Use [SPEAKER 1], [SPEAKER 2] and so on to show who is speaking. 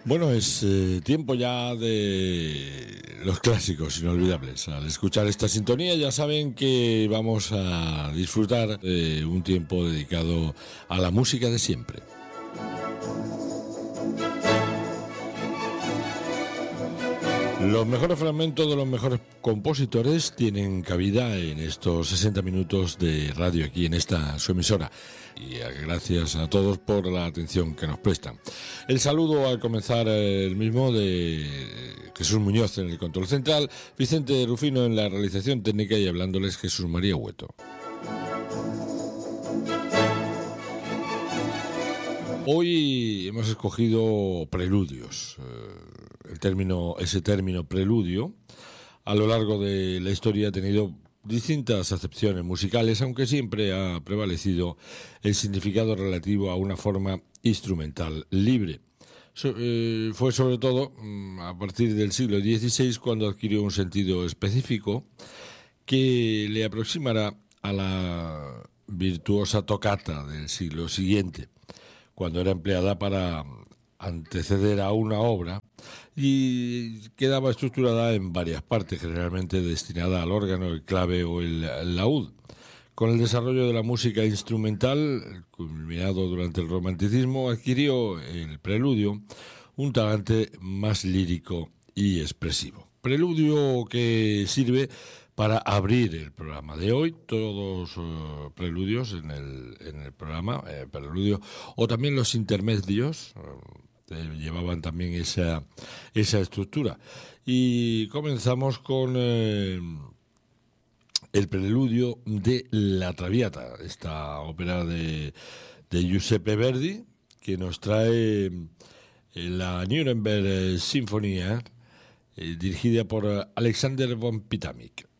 [SPEAKER 1] Bueno, es tiempo ya de los clásicos inolvidables. Al escuchar esta sintonía ya saben que vamos a disfrutar de un tiempo dedicado a la música de siempre. Los mejores fragmentos de los mejores compositores tienen cabida en estos 60 minutos de radio aquí en esta su emisora. Y gracias a todos por la atención que nos prestan. El saludo al comenzar el mismo de Jesús Muñoz en el control central, Vicente Rufino en la realización técnica y hablándoles Jesús María Hueto. Hoy hemos escogido preludios. Ese término preludio, a lo largo de la historia ha tenido distintas acepciones musicales, aunque siempre ha prevalecido el significado relativo a una forma instrumental libre. Fue sobre todo a partir del siglo XVI cuando adquirió un sentido específico que le aproximará a la virtuosa toccata del siglo siguiente, cuando era empleada para anteceder a una obra y quedaba estructurada en varias partes, generalmente destinada al órgano, el clave o el laúd. Con el desarrollo de la música instrumental, culminado durante el romanticismo, adquirió el preludio un talante más lírico y expresivo. Preludio que sirve para abrir el programa de hoy, todos preludios en el programa, preludio, o también los intermedios, llevaban también esa estructura. Y comenzamos con el preludio de La Traviata, esta ópera de Giuseppe Verdi, que nos trae la Nuremberg Sinfonía, dirigida por Alexander von Pitamick.